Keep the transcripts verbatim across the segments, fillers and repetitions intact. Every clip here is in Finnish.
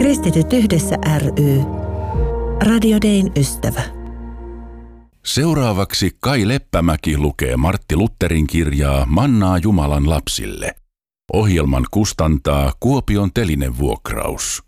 Kristityt yhdessä ry. Radio Dayn ystävä. Seuraavaksi Kai Leppämäki lukee Martti Lutherin kirjaa Mannaa Jumalan lapsille. Ohjelman kustantaa Kuopion Telinevuokraus.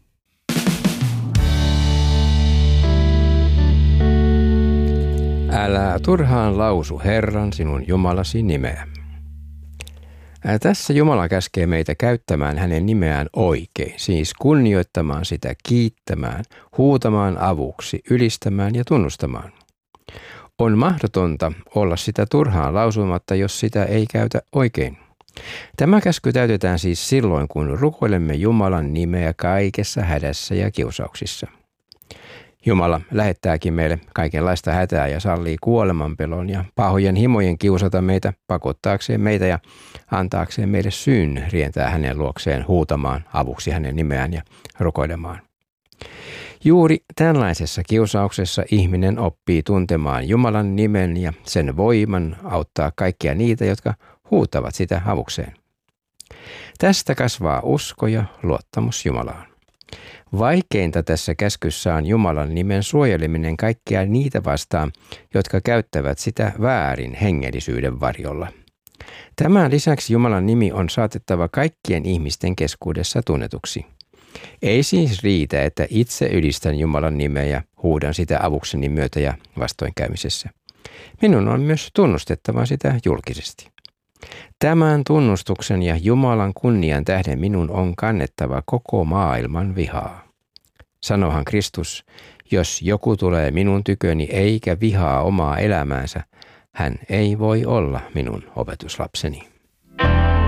Älä turhaan lausu Herran sinun Jumalasi nimeä. Ää, tässä Jumala käskee meitä käyttämään hänen nimeään oikein, siis kunnioittamaan sitä, kiittämään, huutamaan avuksi, ylistämään ja tunnustamaan. On mahdotonta olla sitä turhaan lausumatta, jos sitä ei käytä oikein. Tämä käsky täytetään siis silloin, kun rukoilemme Jumalan nimeä kaikessa hädässä ja kiusauksissa. Jumala lähettääkin meille kaikenlaista hätää ja sallii kuolemanpelon ja pahojen himojen kiusata meitä pakottaakseen meitä ja antaakseen meille syyn rientää hänen luokseen huutamaan avuksi hänen nimeään ja rukoilemaan. Juuri tällaisessa kiusauksessa ihminen oppii tuntemaan Jumalan nimen ja sen voiman auttaa kaikkia niitä, jotka huutavat sitä avukseen. Tästä kasvaa usko ja luottamus Jumalaan. Vaikeinta tässä käskyssä on Jumalan nimen suojeleminen kaikkia niitä vastaan, jotka käyttävät sitä väärin hengellisyyden varjolla. Tämän lisäksi Jumalan nimi on saatettava kaikkien ihmisten keskuudessa tunnetuksi. Ei siis riitä, että itse ylistän Jumalan nimeä ja huudan sitä avukseni myötä ja vastoinkäymisessä. Minun on myös tunnustettava sitä julkisesti. Tämän tunnustuksen ja Jumalan kunnian tähden minun on kannettava koko maailman vihaa. Sanohan Kristus, jos joku tulee minun tyköni eikä vihaa omaa elämäänsä, hän ei voi olla minun opetuslapseni.